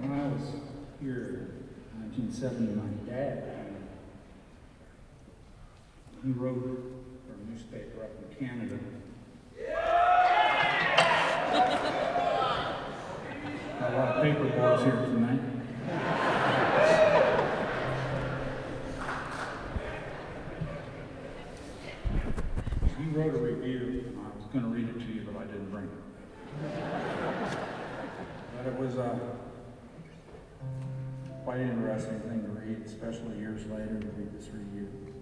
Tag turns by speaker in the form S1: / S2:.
S1: when I was here in 1970, my dad, he wrote for a newspaper up in Canada. Got a lot of paper boys here tonight. He wrote a review. I was going to read it to you, but I didn't bring it. But it was quite an interesting thing to read, especially years later to read this review.